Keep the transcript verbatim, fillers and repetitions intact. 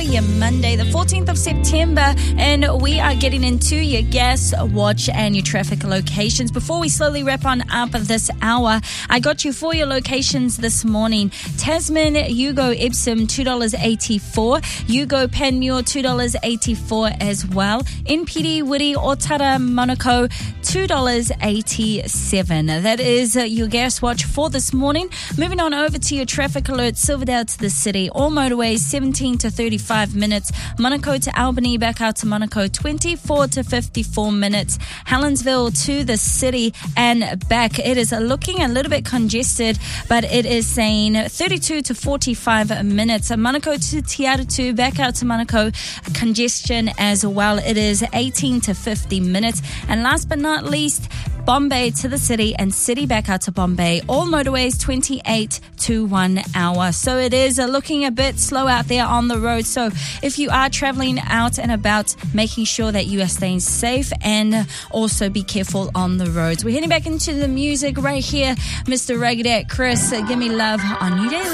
your Monday, the fourteenth of September, and we are getting into your gas watch and your traffic locations. Before we slowly wrap on up this hour, I got you for your locations this morning. Tasman, Yugo, Epsom, two dollars eighty-four. Yugo, Panmure, two dollars eighty-four as well. N P D, Wiri, Otara, Monaco, two dollars eighty-seven. That is your gas watch for this morning. Moving on over to your traffic alert, Silverdale to the city. All motorways seventeen to thirty-five minutes. Monaco to Albany, back out to Monaco, twenty-four to fifty-four minutes. Helensville to the city and back. It is looking a little bit congested, but it is saying thirty-two to forty-five minutes. Monaco to Te Aratu, back out to Monaco, congestion as well. It is eighteen to fifty minutes. And last but not least, Bombay to the city and city back out to Bombay. All motorways twenty-eight to one hour. So it is looking a bit slow out there on the road. So if you are traveling out and about, making sure that you are staying safe and also be careful on the roads. We're heading back into the music right here. Mister Ragged Chris, give me love on You Daily.